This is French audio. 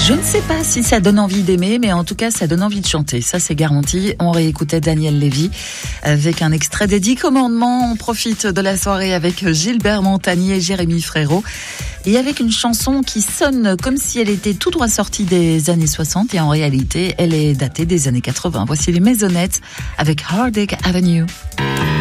Je ne sais pas si ça donne envie d'aimer, mais en tout cas, ça donne envie de chanter. Ça, c'est garanti. On réécoutait Daniel Lévy avec un extrait des 10 commandements. On profite de la soirée avec Gilbert Montagnier et Jérémy Frérot. Et avec une chanson qui sonne comme si elle était tout droit sortie des années 60. Et en réalité, elle est datée des années 80. Voici les Maisonnettes avec Heartache Avenue.